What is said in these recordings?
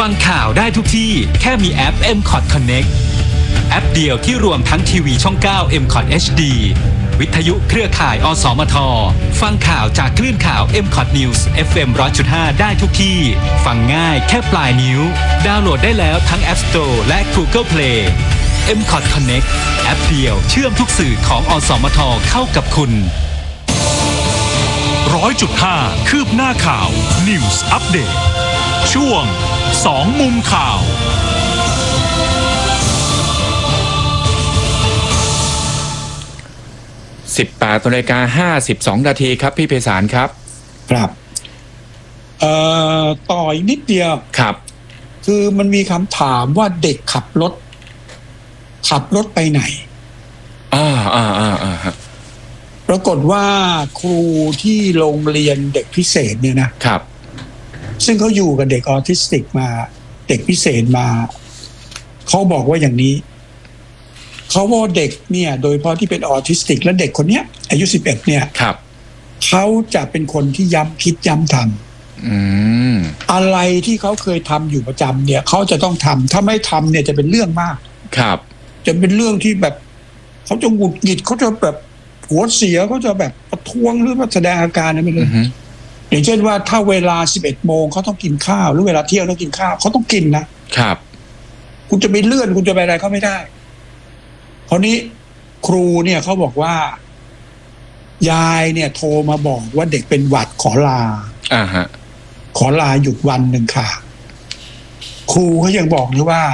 ฟังข่าวได้ทุกที่แค่มีแอป MCOT Connect แอปเดียวที่รวมทั้งทีวีช่อง 9 MCOT HD วิทยุเครือข่ายอสมทฟังข่าวจากคลื่นข่าว MCOT News FM 100.5 ได้ทุกที่ฟังง่ายแค่ปลายนิ้วดาวน์โหลดได้แล้วทั้ง App Store และ Google Play MCOT Connect แอปเดียวเชื่อมทุกสื่อของอสมทเข้ากับคุณ 100.5 คืบหน้าข่าว News Update ช่วง2มุมข่าว 18:52 นาทีครับพี่ไพศาลครับครับต่ออีกนิดเดียวครับคือมันมีคำถามว่าเด็กขับรถไปไหนปรากฏว่าครูที่โรงเรียนเด็กพิเศษเนี่ยนะครับซึ่งเขาอยู่กับเด็กออทิสติกมาเด็กพิเศษมาเขาบอกว่าอย่างนี้เขาว่าเด็กเนี่ยโดยเฉพาะที่เป็นออทิสติกและเด็กคนเนี้ยอายุ11เนี่ยครับเขาจะเป็นคนที่ย้ำคิดย้ำทำอะไรที่เขาเคยทำอยู่ประจำเนี่ยเขาจะต้องทำถ้าไม่ทำเนี่ยจะเป็นเรื่องมากครับจะเป็นเรื่องที่แบบเขาจะหงุดหงิดเขาจะแบบหัวเสียเขาจะแบบประท้วงหรือว่าแสดงอาการอะไรไปเลยอย่างเช่นว่าถ้าเวลา 11 โมงเขาต้องกินข้าวหรือเวลาเที่ยงต้องกินข้าวเขาต้องกินนะครับคุณจะไปเลื่อนคุณจะไปอะไรเขาไม่ได้คราวนี้ครูเนี่ยเขาบอกว่ายายเนี่ยโทรมาบอกว่าเด็กเป็นหวัดขอลาขอลาหยุดวันหนึ่งค่ะครูเขายังบอกเลยว่า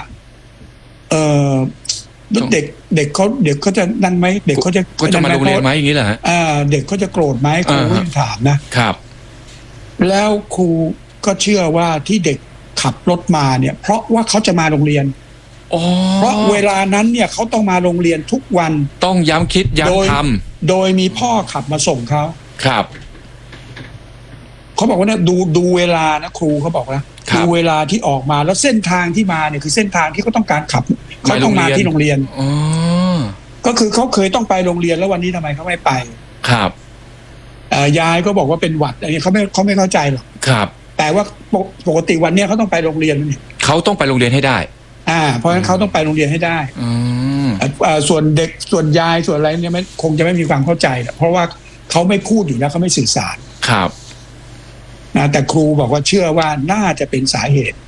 เด็กเขาจะนั่นไหมเด็กเขาจะมาโรงเรียนไหมอย่างนี้เหรอฮะเด็กเขาจะโกรธไหมครูยังถามนะครับแล้วครูก็เชื่อว่าที่เด็กขับรถมาเนี่ยเพราะว่าเขาจะมาโรงเรียนเพราะเวลานั้นเนี่ยเขาต้องมาโรงเรียนทุกวันต้องย้ำคิดย้ำทำโดยมีพ่อขับมาส่งเขาครับเขาบอกว่าเนี่ยดูเวลานะครูเขาบอกนะดูเวลาที่ออกมาแล้วเส้นทางที่มาเนี่ยคือเส้นทางที่เขาต้องการขับเขาต้องมาที่โรงเรียนก็คือเขาเคยต้องไปโรงเรียนแล้ววันนี้ทำไมเขาไม่ไปครับยายก็บอกว่าเป็นหวัดอันนี้เขาไม่เข้าใจหรอกครับแต่ว่าปกติวันนี้เขาต้องไปโรงเรียนนี่เขาต้องไปโรงเรียนให้ได้เพราะฉะนั้นเขาต้องไปโรงเรียนให้ได้ส่วนเด็กส่วนยายส่วนอะไรเนี่ยคงจะไม่มีความเข้าใจเพราะว่าเขาไม่พูดอยู่แล้วเขาไม่สื่อสารครับนะแต่ครูบอกว่าเชื่อว่าน่าจะเป็นสาเหตุ